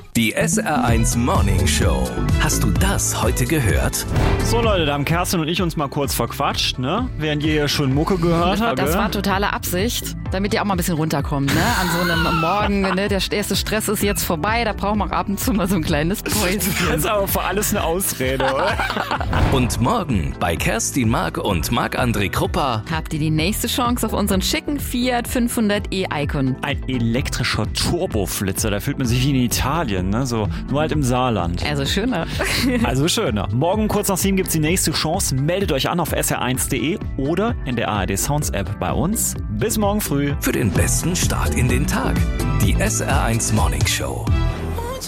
Die SR1 Morning Show. Hast du das heute gehört? So Leute, da haben Kerstin und ich uns mal kurz verquatscht, ne? Während ihr hier schon Mucke gehört habt. Das war totale Absicht, damit ihr auch mal ein bisschen runterkommt, ne? An so einem Morgen, ne? Der erste Stress ist jetzt vorbei, da braucht man ab und zu mal so ein kleines Päuschen. Das ist aber für alles eine Ausrede, oder? Und morgen bei Kerstin Mark und Marc-André Kruppa. Habt ihr die nächste Chance auf unseren schicken Fiat 500e Icon. Ein elektrischer Turboflitzer, da fühlt man sich wie in Italien, ne? So, nur halt im Saarland. Also schöner. Also schöner. Morgen kurz nach 7 gibt's die nächste Chance. Meldet euch an auf sr1.de oder in der ARD Sounds App bei uns. Bis morgen früh. Für den besten Start in den Tag. Die SR1 Morning Show.